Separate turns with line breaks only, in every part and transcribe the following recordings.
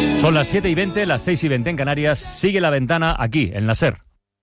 Son las 7:20, las 6:20 en Canarias. Sigue La Ventana aquí, en la SER.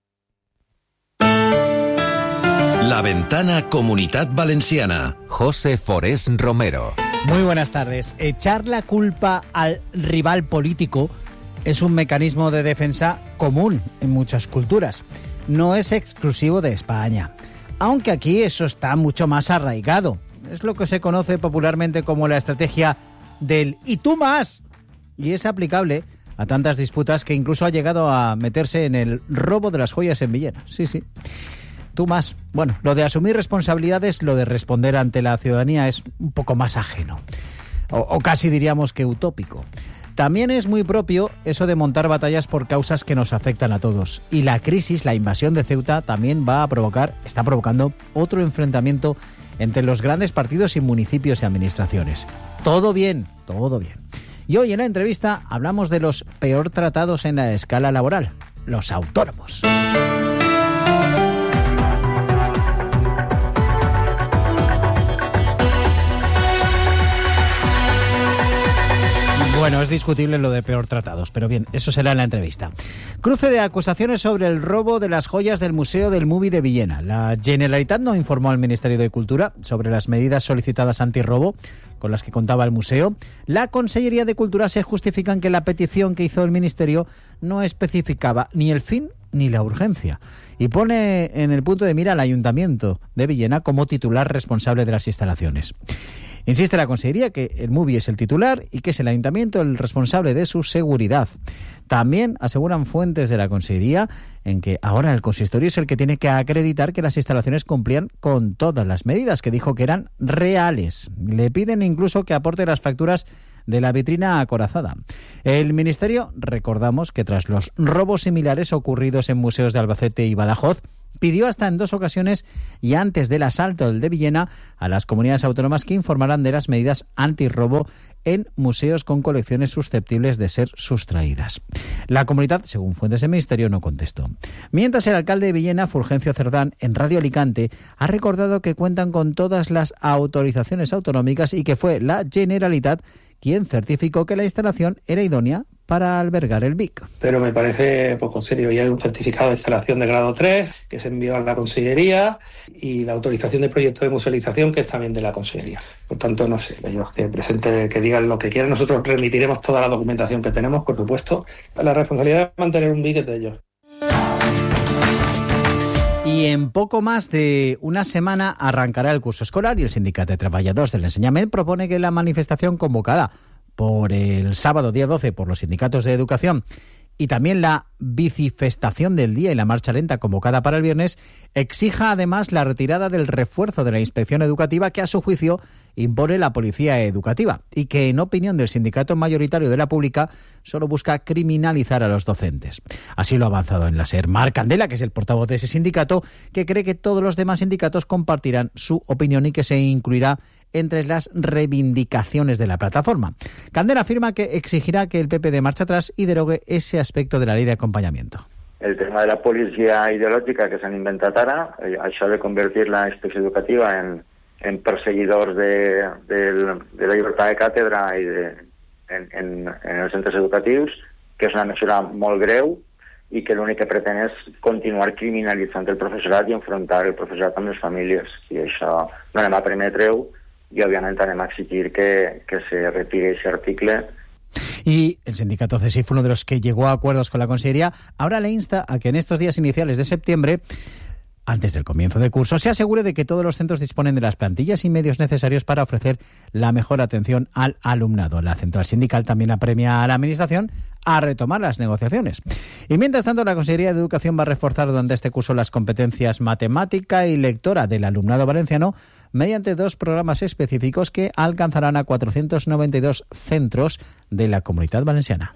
La Ventana Comunitat Valenciana. José Forés Romero.
Muy buenas tardes. Echar la culpa al rival político es un mecanismo de defensa común en muchas culturas. No es exclusivo de España, aunque aquí eso está mucho más arraigado. Es lo que se conoce popularmente como la estrategia del «y tú más», y es aplicable a tantas disputas que incluso ha llegado a meterse en el robo de las joyas en Villena. Sí. Tú más. Bueno, lo de asumir responsabilidades, lo de responder ante la ciudadanía es un poco más ajeno. O casi diríamos que utópico. También es muy propio eso de montar batallas por causas que nos afectan a todos. Y la crisis, la invasión de Ceuta, también está provocando otro enfrentamiento entre los grandes partidos y municipios y administraciones. Todo bien. Y hoy en la entrevista hablamos de los peor tratados en la escala laboral, los autónomos. Bueno, es discutible lo de peor tratados, pero bien, eso será en la entrevista. Cruce de acusaciones sobre el robo de las joyas del Museo del Mubi de Villena. La Generalitat no informó al Ministerio de Cultura sobre las medidas solicitadas antirrobo con las que contaba el museo. La Consellería de Cultura se justifica en que la petición que hizo el Ministerio no especificaba ni el fin ni la urgencia y pone en el punto de mira al Ayuntamiento de Villena como titular responsable de las instalaciones. Insiste la Consellería que el Mubi es el titular y que es el Ayuntamiento el responsable de su seguridad. También aseguran fuentes de la Consellería en que ahora el consistorio es el que tiene que acreditar que las instalaciones cumplían con todas las medidas, que dijo que eran reales. Le piden incluso que aporte las facturas de la vitrina acorazada. El Ministerio, recordamos que tras los robos similares ocurridos en museos de Albacete y Badajoz, pidió hasta en 2 ocasiones y antes del asalto del de Villena a las comunidades autónomas que informaran de las medidas antirrobo en museos con colecciones susceptibles de ser sustraídas. La comunidad, según fuentes del Ministerio, no contestó. Mientras el alcalde de Villena, Fulgencio Cerdán, en Radio Alicante, ha recordado que cuentan con todas las autorizaciones autonómicas y que fue la Generalitat quien certificó que la instalación era idónea para albergar el BIC.
Pero me parece poco serio. Ya hay un certificado de instalación de grado 3 que se envió a la Consellería y la autorización de proyecto de musealización que es también de la Consellería. Por tanto, no sé, ellos que presenten, que digan lo que quieran. Nosotros remitiremos toda la documentación que tenemos, por supuesto. La responsabilidad de mantener un BIC es de ellos.
Y en poco más de una semana arrancará el curso escolar y el Sindicato de Trabajadores del Enseñament propone que la manifestación convocada por el sábado día 12 por los sindicatos de educación y también la bicifestación del día y la marcha lenta convocada para el viernes exija además la retirada del refuerzo de la inspección educativa que a su juicio impone la policía educativa y que en opinión del sindicato mayoritario de la pública solo busca criminalizar a los docentes. Así lo ha avanzado en la SER Marc Candela, que es el portavoz de ese sindicato, que cree que todos los demás sindicatos compartirán su opinión y que se incluirá entre las reivindicaciones de la plataforma. Candela afirma que exigirá que el PP dé marcha atrás y derogue ese aspecto de la ley de acompanyamiento.
El tema de la policia ideològica que s'han inventat ara, això de convertir la inspecció educativa en perseguidors de la llibertat de càtedra i en els centres educatius, que és una mesura molt greu i que l'únic que pretén és continuar criminalitzant el professorat i enfrontar el professorat amb les famílies. I això no anem a permetre-ho y obviamente anem a exigir que se retire ese artículo.
Y el sindicato CESIF, uno de los que llegó a acuerdos con la Consellería, ahora le insta a que en estos días iniciales de septiembre, antes del comienzo de curso, se asegure de que todos los centros disponen de las plantillas y medios necesarios para ofrecer la mejor atención al alumnado. La central sindical también apremia a la Administración a retomar las negociaciones. Y mientras tanto, la Consellería de Educación va a reforzar durante este curso las competencias matemática y lectora del alumnado valenciano mediante 2 programas específicos que alcanzarán a 492 centros de la Comunitat Valenciana.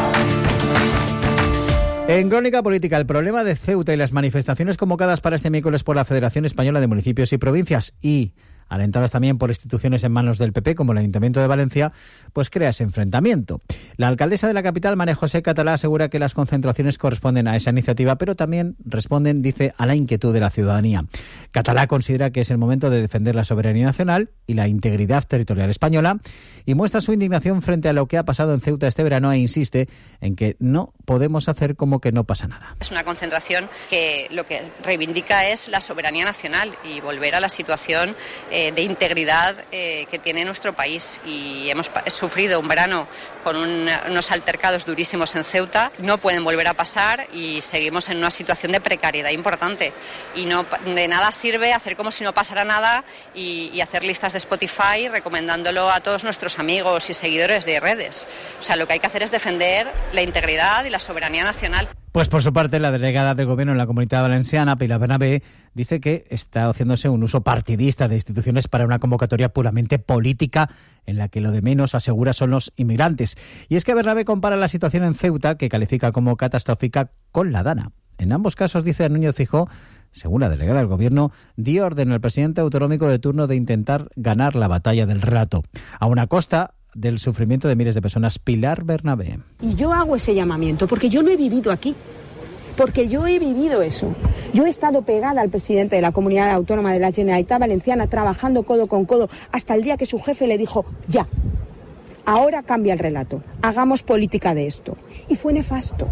En Crónica Política, el problema de Ceuta y las manifestaciones convocadas para este miércoles por la Federación Española de Municipios y Provincias y alentadas también por instituciones en manos del PP, como el Ayuntamiento de Valencia, pues crea ese enfrentamiento. La alcaldesa de la capital, María José Catalá, asegura que las concentraciones corresponden a esa iniciativa, pero también responden, dice, a la inquietud de la ciudadanía. Catalá considera que es el momento de defender la soberanía nacional y la integridad territorial española y muestra su indignación frente a lo que ha pasado en Ceuta este verano e insiste en que no podemos hacer como que no pasa nada.
Es una concentración que lo que reivindica es la soberanía nacional y volver a la situación de integridad que tiene nuestro país. Y hemos sufrido un verano con unos altercados durísimos en Ceuta. No pueden volver a pasar y seguimos en una situación de precariedad importante. Y no de nada sirve hacer como si no pasara nada y hacer listas de Spotify recomendándolo a todos nuestros amigos y seguidores de redes. O sea, lo que hay que hacer es defender la integridad y la soberanía nacional.
Pues por su parte, la delegada del Gobierno en la Comunidad Valenciana, Pilar Bernabé, dice que está haciéndose un uso partidista de instituciones para una convocatoria puramente política en la que lo de menos, asegura, son los inmigrantes. Y es que Bernabé compara la situación en Ceuta, que califica como catastrófica, con la Dana. En ambos casos, dice Núñez Feijóo, según la delegada del Gobierno, dio orden al presidente autonómico de turno de intentar ganar la batalla del relato, a una costa del sufrimiento de miles de personas. Pilar Bernabé.
Y yo hago ese llamamiento porque yo no he vivido aquí, porque yo he vivido eso. Yo he estado pegada al presidente de la Comunidad Autónoma de la Generalitat Valenciana, trabajando codo con codo, hasta el día que su jefe le dijo, ya, ahora cambia el relato, hagamos política de esto. Y fue nefasto.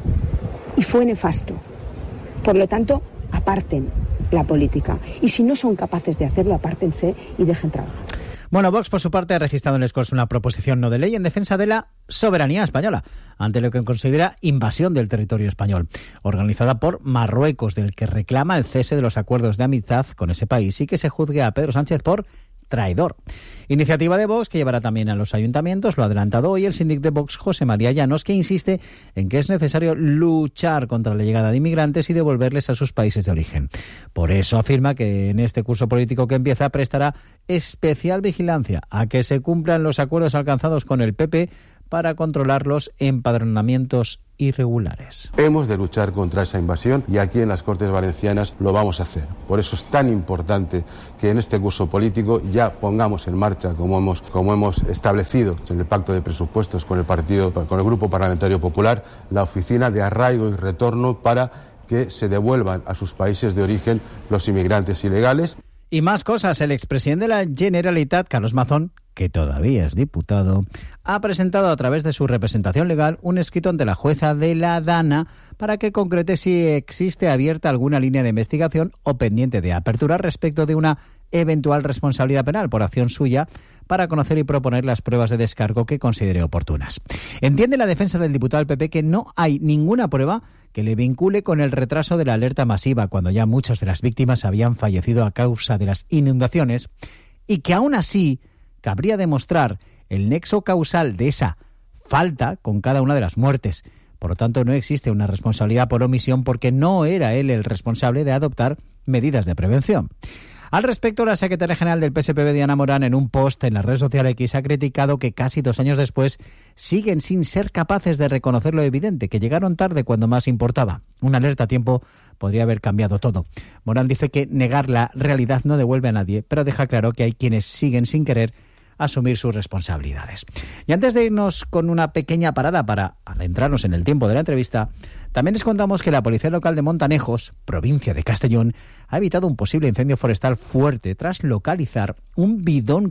Y fue nefasto. Por lo tanto, aparten la política. Y si no son capaces de hacerlo, apártense y dejen trabajar.
Bueno, Vox, por su parte, ha registrado en les Corts una proposición no de ley en defensa de la soberanía española, ante lo que considera invasión del territorio español, organizada por Marruecos, del que reclama el cese de los acuerdos de amistad con ese país y que se juzgue a Pedro Sánchez por traidor. Iniciativa de Vox que llevará también a los ayuntamientos, lo ha adelantado hoy el síndic de Vox, José María Llanos, que insiste en que es necesario luchar contra la llegada de inmigrantes y devolverles a sus países de origen. Por eso afirma que en este curso político que empieza prestará especial vigilancia a que se cumplan los acuerdos alcanzados con el PP para controlar los empadronamientos irregulares.
Hemos de luchar contra esa invasión y aquí en las Cortes Valencianas lo vamos a hacer. Por eso es tan importante que en este curso político ya pongamos en marcha, como hemos establecido en el pacto de presupuestos con el Grupo Parlamentario Popular, la oficina de arraigo y retorno para que se devuelvan a sus países de origen los inmigrantes ilegales.
Y más cosas. El expresidente de la Generalitat, Carlos Mazón, que todavía es diputado, ha presentado a través de su representación legal un escrito ante la jueza de la Dana para que concrete si existe abierta alguna línea de investigación o pendiente de apertura respecto de una eventual responsabilidad penal por acción suya para conocer y proponer las pruebas de descargo que considere oportunas. Entiende la defensa del diputado del PP que no hay ninguna prueba que le vincule con el retraso de la alerta masiva cuando ya muchas de las víctimas habían fallecido a causa de las inundaciones y que aún así cabría demostrar el nexo causal de esa falta con cada una de las muertes. Por lo tanto, no existe una responsabilidad por omisión porque no era él el responsable de adoptar medidas de prevención. Al respecto, la secretaria general del PSPB, Diana Morán, en un post en la red social X, ha criticado que casi 2 años después siguen sin ser capaces de reconocer lo evidente, que llegaron tarde cuando más importaba. Una alerta a tiempo podría haber cambiado todo. Morán dice que negar la realidad no devuelve a nadie, pero deja claro que hay quienes siguen sin querer asumir sus responsabilidades. Y antes de irnos con una pequeña parada para adentrarnos en el tiempo de la entrevista, también les contamos que la Policía Local de Montanejos, provincia de Castellón, ha evitado un posible incendio forestal fuerte tras localizar un bidón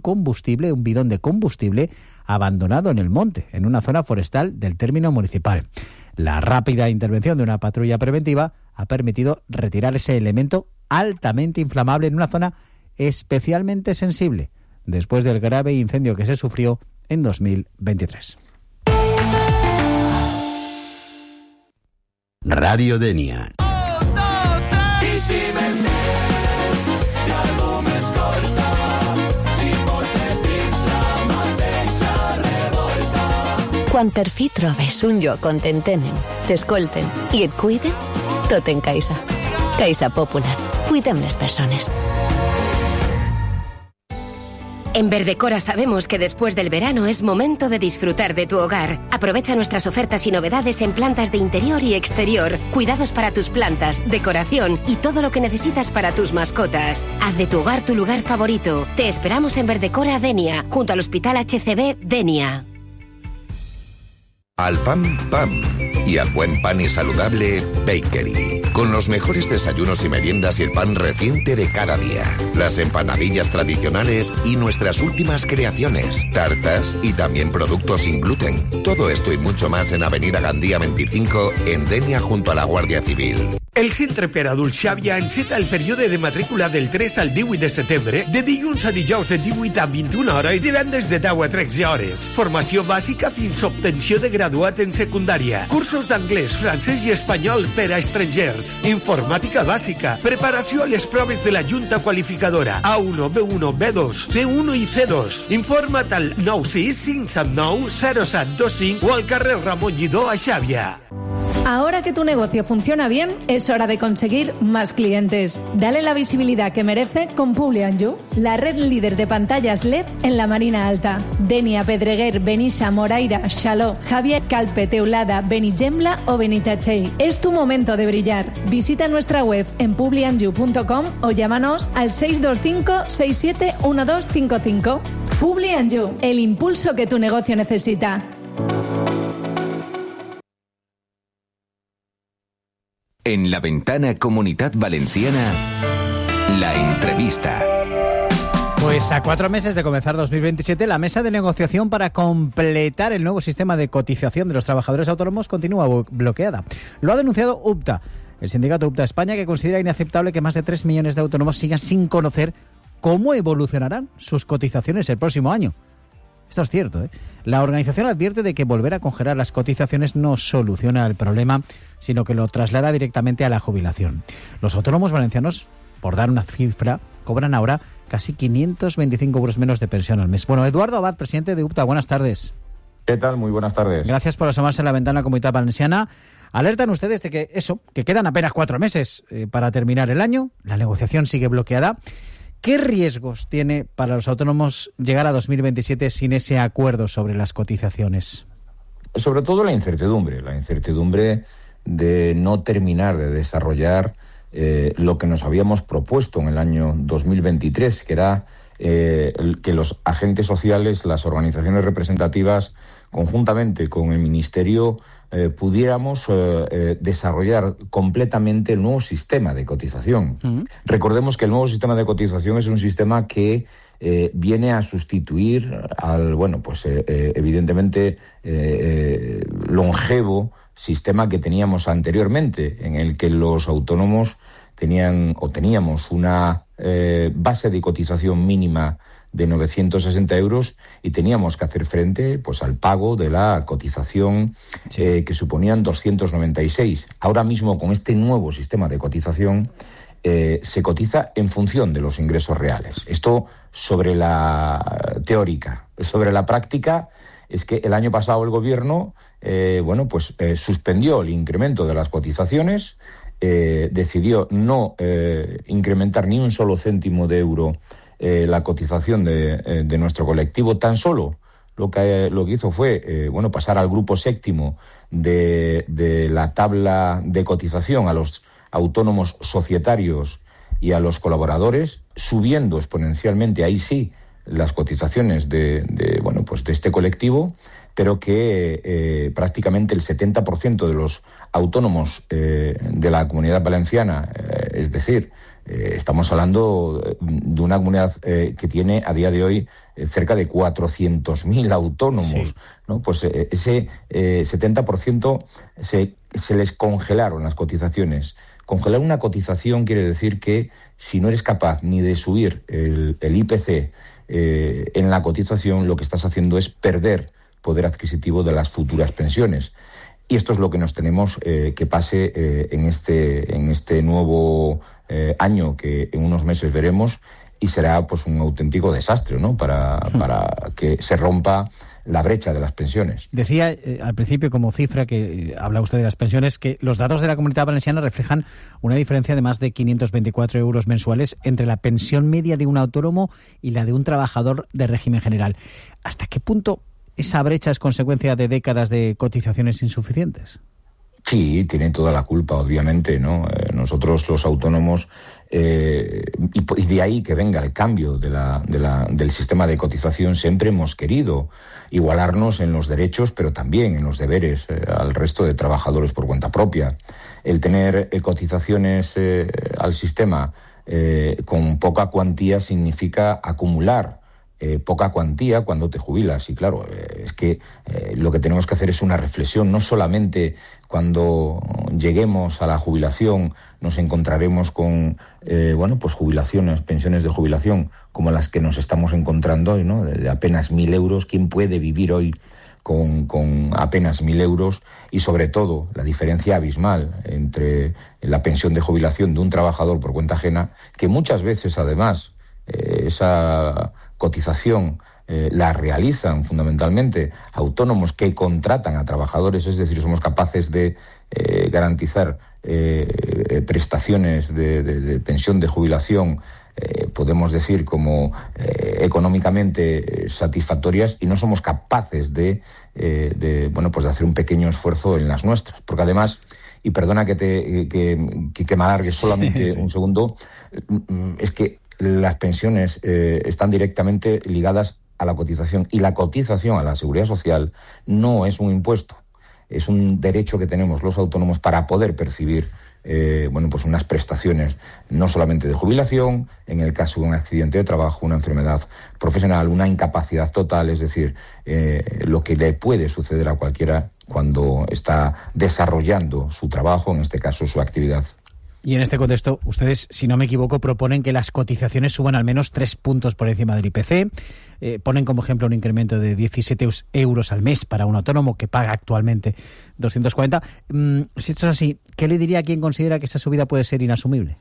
de combustible abandonado en el monte, en una zona forestal del término municipal. La rápida intervención de una patrulla preventiva ha permitido retirar ese elemento altamente inflamable en una zona especialmente sensible, después del grave incendio que se sufrió en 2023.
Radio Denia.
Quan per fi trobes un lloc on t'entenen, t'escolten i et cuiden, tot en Caixa. Caixa Popular. Cuidem les persones.
En Verdecora sabemos que después del verano es momento de disfrutar de tu hogar. Aprovecha nuestras ofertas y novedades en plantas de interior y exterior, cuidados para tus plantas, decoración y todo lo que necesitas para tus mascotas. Haz de tu hogar tu lugar favorito. Te esperamos en Verdecora Denia, junto al Hospital HCB Denia.
Al pan, pan. Y al buen pan y saludable, Bakery. Con los mejores desayunos y meriendas y el pan reciente de cada día. Las empanadillas tradicionales y nuestras últimas creaciones. Tartas y también productos sin gluten. Todo esto y mucho más en Avenida Gandía 25, en Denia, junto a la Guàrdia Civil.
El Centre Pere Adult Xàbia enceta el període de matrícula del 3 al 18 de setembre, de dilluns a dijous de 18 a 21 hores i divendres de 10 a 13 hores. Formació bàsica fins a obtenció de graduat en secundària. Cursos d'anglès, francès i espanyol per a estrangers. Informàtica bàsica. Preparació a les proves de la Junta Qualificadora. A1, B1, B2, C1 i C2. Informa't al 96579 0725 o al carrer Ramon Lledó a Xàbia.
Ahora que tu negocio funciona bien, es hora de conseguir más clientes. Dale la visibilidad que merece con Publi & You, la red líder de pantallas LED en la Marina Alta. Denia, Pedreguer, Benissa, Moraira, Xaló, Javier, Calpe, Teulada, Benigembla o Benitatxell. Es tu momento de brillar. Visita nuestra web en publiandyou.com o llámanos al 625 67 1255. Publi & You, el impulso que tu negocio necesita.
En La Ventana Comunitat Valenciana, la entrevista.
Pues a 4 meses de comenzar 2027, la mesa de negociación para completar el nuevo sistema de cotización de los trabajadores autónomos continúa bloqueada. Lo ha denunciado UPTA, el sindicato UPTA España, que considera inaceptable que más de 3 millones de autónomos sigan sin conocer cómo evolucionarán sus cotizaciones el próximo año. Esto es cierto, ¿eh? La organización advierte de que volver a congelar las cotizaciones no soluciona el problema, sino que lo traslada directamente a la jubilación. Los autónomos valencianos, por dar una cifra, cobran ahora casi 525 euros menos de pensión al mes. Bueno, Eduardo Abad, presidente de UPTA, buenas tardes.
¿Qué tal? Muy buenas tardes.
Gracias por asomarse a La Ventana Comunitat Valenciana. Alertan ustedes de que quedan apenas 4 meses para terminar el año, la negociación sigue bloqueada. ¿Qué riesgos tiene para los autónomos llegar a 2027 sin ese acuerdo sobre las cotizaciones?
Sobre todo la incertidumbre de no terminar de desarrollar lo que nos habíamos propuesto en el año 2023, que era que los agentes sociales, las organizaciones representativas, conjuntamente con el Ministerio, pudiéramos desarrollar completamente el nuevo sistema de cotización. Recordemos que el nuevo sistema de cotización es un sistema que viene a sustituir al, evidentemente, longevo sistema que teníamos anteriormente, en el que los autónomos teníamos una base de cotización mínima de 960 euros y teníamos que hacer frente al pago de la cotización que suponían 296. Ahora mismo, con este nuevo sistema de cotización, se cotiza en función de los ingresos reales. Esto sobre la teórica. Sobre la práctica, es que el año pasado el Gobierno suspendió el incremento de las cotizaciones, decidió no incrementar ni un solo céntimo de euro la cotización de nuestro colectivo. Tan solo lo que hizo fue pasar al grupo séptimo de la tabla de cotización a los autónomos societarios y a los colaboradores, subiendo exponencialmente, ahí sí, las cotizaciones de este colectivo, pero que prácticamente el 70% de los autónomos de la Comunidad Valenciana, es decir, estamos hablando de una comunidad que tiene a día de hoy cerca de 400.000 autónomos, sí, ¿no? Pues ese 70% se les congelaron las cotizaciones. Congelar una cotización quiere decir que si no eres capaz ni de subir el IPC en la cotización, lo que estás haciendo es perder poder adquisitivo de las futuras pensiones. Y esto es lo que nos tenemos que pase en este nuevo año, que en unos meses veremos, y será pues un auténtico desastre, ¿no?, para que se rompa la brecha de las pensiones.
Decía al principio, como cifra, que habla usted de las pensiones, que los datos de la Comunidad Valenciana reflejan una diferencia de más de 524 euros mensuales entre la pensión media de un autónomo y la de un trabajador de régimen general. ¿Hasta qué punto esa brecha es consecuencia de décadas de cotizaciones insuficientes?
Sí, tiene toda la culpa, obviamente, ¿no? Nosotros los autónomos, y de ahí que venga el cambio del sistema de cotización, siempre hemos querido igualarnos en los derechos, pero también en los deberes al resto de trabajadores por cuenta propia. El tener cotizaciones al sistema con poca cuantía significa acumular poca cuantía cuando te jubilas. Y claro, es que lo que tenemos que hacer es una reflexión. No solamente cuando lleguemos a la jubilación nos encontraremos con pues jubilaciones, pensiones de jubilación como las que nos estamos encontrando hoy, ¿no?, de apenas 1.000 euros. ¿Quién puede vivir hoy con apenas 1.000 euros? Y sobre todo la diferencia abismal entre la pensión de jubilación de un trabajador por cuenta ajena, que muchas veces además esa cotización la realizan fundamentalmente autónomos que contratan a trabajadores, es decir, somos capaces de garantizar prestaciones de pensión de jubilación, podemos decir, como económicamente satisfactorias, y no somos capaces de hacer un pequeño esfuerzo en las nuestras, porque además, y perdona que me alargue solamente un segundo, es que las pensiones están directamente ligadas a la cotización, y la cotización a la Seguridad Social no es un impuesto, es un derecho que tenemos los autónomos para poder percibir unas prestaciones, no solamente de jubilación, en el caso de un accidente de trabajo, una enfermedad profesional, una incapacidad total, es decir, lo que le puede suceder a cualquiera cuando está desarrollando su trabajo, en este caso su actividad.
Y en este contexto, ustedes, si no me equivoco, proponen que las cotizaciones suban al menos 3 puntos por encima del IPC. Ponen como ejemplo un incremento de 17 euros al mes para un autónomo que paga actualmente 240. Si esto es así, ¿qué le diría a quien considera que esa subida puede ser inasumible?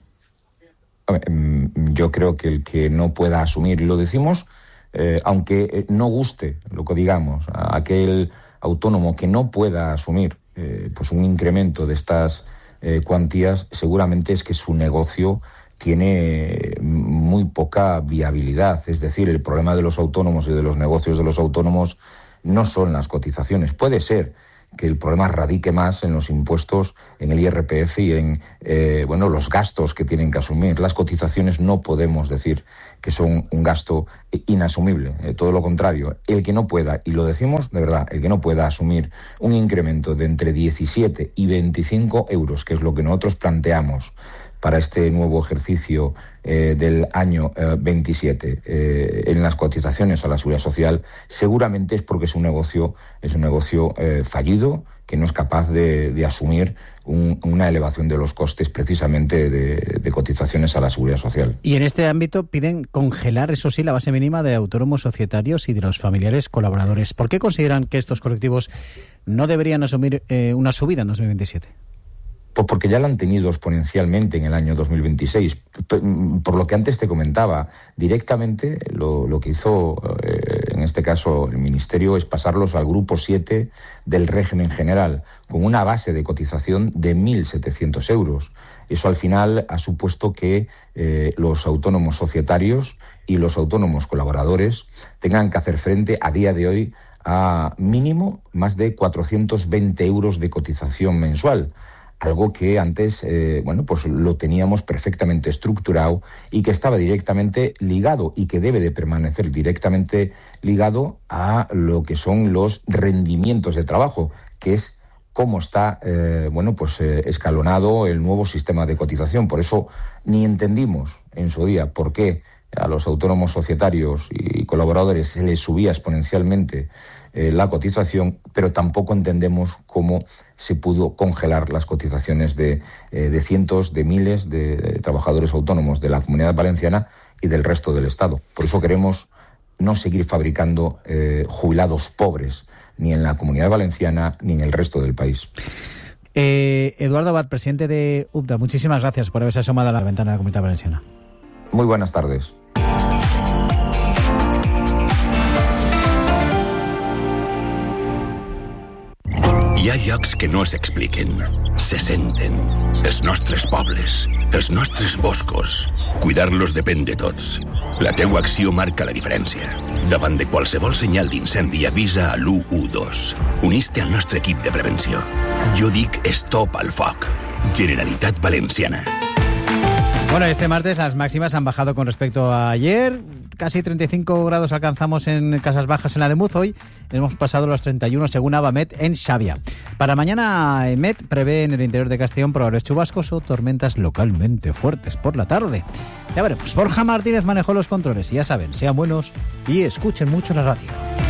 Yo creo que el que no pueda asumir, y lo decimos, aunque no guste lo que digamos, a aquel autónomo que no pueda asumir un incremento de estas cuantías, seguramente es que su negocio tiene muy poca viabilidad. Es decir, el problema de los autónomos y de los negocios de los autónomos no son las cotizaciones. Puede ser que el problema radique más en los impuestos, en el IRPF y en los gastos que tienen que asumir. Las cotizaciones no podemos decir que son un gasto inasumible, todo lo contrario. El que no pueda, y lo decimos de verdad, el que no pueda asumir un incremento de entre 17 y 25 euros, que es lo que nosotros planteamos para este nuevo ejercicio del año 27 en las cotizaciones a la Seguridad Social, seguramente es porque es un negocio fallido, que no es capaz de asumir una elevación de los costes precisamente de cotizaciones a la Seguridad Social.
Y en este ámbito piden congelar, eso sí, la base mínima de autónomos societarios y de los familiares colaboradores. ¿Por qué consideran que estos colectivos no deberían asumir una subida en 2027?
Pues porque ya la han tenido exponencialmente en el año 2026. Por lo que antes te comentaba, directamente lo que hizo en este caso el Ministerio es pasarlos al grupo 7 del régimen general, con una base de cotización de 1.700 euros. Eso al final ha supuesto que los autónomos societarios y los autónomos colaboradores tengan que hacer frente a día de hoy a mínimo más de 420 euros de cotización mensual. Algo que antes lo teníamos perfectamente estructurado y que estaba directamente ligado y que debe de permanecer directamente ligado a lo que son los rendimientos de trabajo, que es cómo está escalonado el nuevo sistema de cotización. Por eso ni entendimos en su día por qué a los autónomos societarios y colaboradores se les subía exponencialmente la cotización, pero tampoco entendemos cómo se pudo congelar las cotizaciones de cientos de miles de trabajadores autónomos de la Comunidad Valenciana y del resto del Estado. Por eso queremos no seguir fabricando jubilados pobres, ni en la Comunidad Valenciana ni en el resto del país.
Eduardo Abad, presidente de UPDA, muchísimas gracias por haberse asomado a la ventana de la Comunidad Valenciana.
Muy buenas tardes.
Hi ha llocs que no s'expliquen, se senten. Els nostres pobles, els nostres boscos. Cuidar-los depèn de tots. La teua acció marca la diferència. Davant de qualsevol senyal d'incendi, avisa a l'112. Unís-te al nostre equip de prevenció. Jo dic stop al foc. Generalitat Valenciana.
Bueno, este martes las máximas han bajado con respecto a ayer. Casi 35 grados alcanzamos en Casas Bajas, en la de Muz. Hoy hemos pasado los 31 según Avamet en Xavia. Para mañana, EMET prevé en el interior de Castellón probables chubascos o tormentas localmente fuertes por la tarde. Ya veremos. Borja Martínez manejó los controles y ya saben, sean buenos y escuchen mucho la radio.